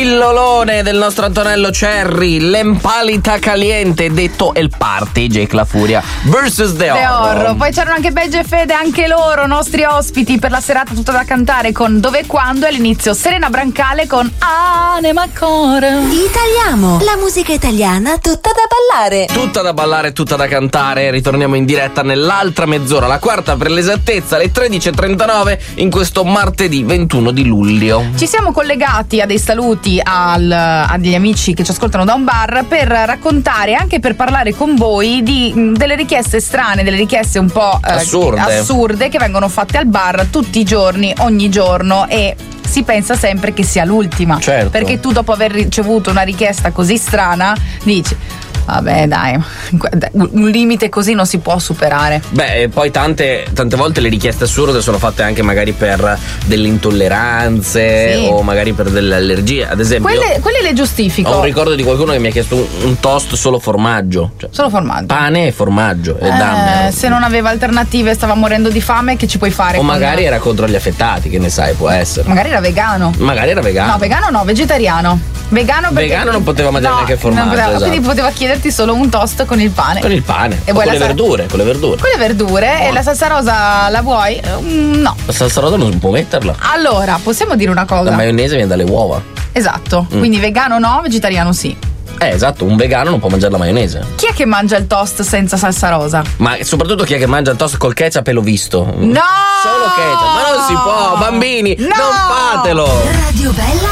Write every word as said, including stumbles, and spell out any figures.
pillolone del nostro Antonello Cerri, l'empalita caliente, detto El Party, Jake La Furia versus The Horror. Poi c'erano anche Begge e Fede, anche loro nostri ospiti per la serata tutta da cantare con Dove e Quando, e all'inizio Serena Brancale con Anima Core. Italiamo, la musica italiana tutta da ballare. Tutta da ballare, tutta da cantare. Ritorniamo in diretta nell'altra mezz'ora, la quarta per l'esattezza, alle tredici e trentanove, in questo martedì ventuno di luglio. Ci siamo collegati a dei saluti al, a degli amici che ci ascoltano da un bar per raccontare, anche per parlare con voi di mh, delle richieste strane, delle richieste un po' eh, assurde. assurde che vengono fatte al bar tutti i giorni, ogni giorno, e si pensa sempre che sia l'ultima. Certo. Perché tu, dopo aver ricevuto una richiesta così strana, dici vabbè dai, un limite così non si può superare. Beh, poi tante, tante volte le richieste assurde sono fatte anche magari per delle intolleranze, sì, o magari per delle allergie, ad esempio. Quelle, quelle le giustifico. Ho un ricordo di qualcuno che mi ha chiesto un, un toast solo formaggio, cioè, solo formaggio, pane e formaggio e eh, dammi. Se non aveva alternative, stava morendo di fame, che ci puoi fare? O magari era contro gli affettati, che ne sai, può essere. Magari era vegano. Magari era vegano. No, vegano no, vegetariano. Vegano perché vegano non poteva mangiare, no, neanche il formaggio, non poteva, esatto. Quindi poteva chiederti solo un toast con il pane. Con il pane. E o vuoi con le sal- verdure, con le verdure. Con le verdure. Buono. E la salsa rosa la vuoi? Mm, no. La salsa rosa non può metterla. Allora, possiamo dire una cosa. La maionese viene dalle uova. Esatto. Mm. Quindi vegano no, vegetariano sì. Eh, esatto, un vegano non può mangiare la maionese. Chi è che mangia il toast senza salsa rosa? Ma soprattutto chi è che mangia il toast col ketchup e l'ho visto. No! Solo ketchup, ma non si può, bambini, no! non fatelo. Radio Bella